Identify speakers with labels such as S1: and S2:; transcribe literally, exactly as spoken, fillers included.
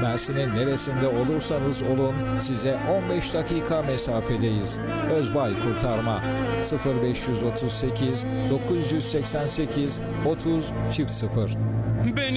S1: Mersin'in neresinde olursanız olun size on beş dakika mesafedeyiz. Özbay Kurtarma sıfır beş otuz sekiz dokuz seksen sekiz otuz sıfır.
S2: Beni